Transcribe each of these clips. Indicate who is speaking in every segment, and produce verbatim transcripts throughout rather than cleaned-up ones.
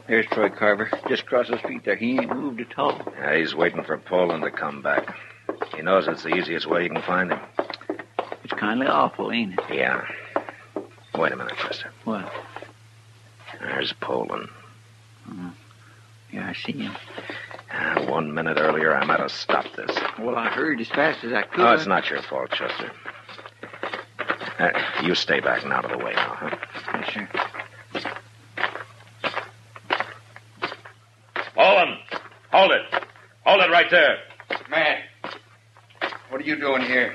Speaker 1: There's Troy Carver. Just across the street there. He ain't moved at all.
Speaker 2: Yeah, he's waiting for Poland to come back. He knows it's the easiest way you can find him.
Speaker 1: It's kind of awful, ain't it?
Speaker 2: Yeah. Wait a minute, Chester.
Speaker 1: What?
Speaker 2: There's Poland.
Speaker 1: Uh, yeah, I see him.
Speaker 2: Uh, one minute earlier, I might have stopped this.
Speaker 1: Well, I hurried as fast as I could.
Speaker 2: Oh, it's not your fault, Chester. Uh, you stay back and out of the way now, huh?
Speaker 1: Yes, sir.
Speaker 2: Poland! Hold it! Hold it right there!
Speaker 3: Matt, what are you doing here?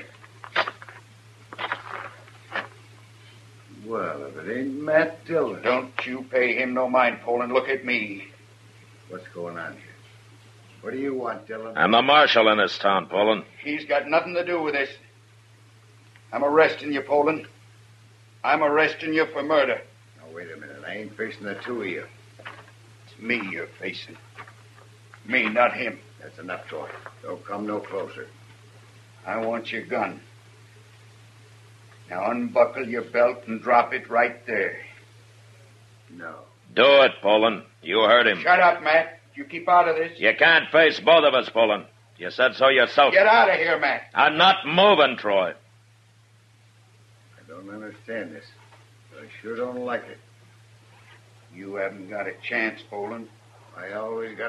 Speaker 4: Well, if it ain't Matt Dillon.
Speaker 3: Don't you pay him no mind, Poland. Look at me.
Speaker 4: What's going on here? What do you want, Dillon?
Speaker 2: I'm the marshal in this town, Poland.
Speaker 3: He's got nothing to do with this. I'm arresting you, Poland. I'm arresting you for murder.
Speaker 4: Now, wait a minute. I ain't facing the two of you.
Speaker 3: It's me you're facing. Me, not him.
Speaker 4: That's enough, Troy. Don't come no closer.
Speaker 3: I want your gun. Now unbuckle your belt and drop it right there.
Speaker 4: No.
Speaker 2: Do it, Poland. You heard him.
Speaker 3: Shut up, Matt. You keep out of this.
Speaker 2: You can't face both of us, Poland. You said so yourself.
Speaker 3: Get out of here, Matt.
Speaker 2: I'm not moving, Troy.
Speaker 4: I don't understand this. But I sure don't like it.
Speaker 3: You haven't got a chance, Poland.
Speaker 4: I always got